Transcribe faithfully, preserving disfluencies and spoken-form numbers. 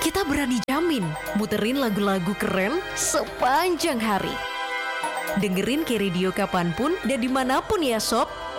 kita berani jamin muterin lagu-lagu keren sepanjang hari. Dengerin K Radio kapanpun dan dimanapun ya sob.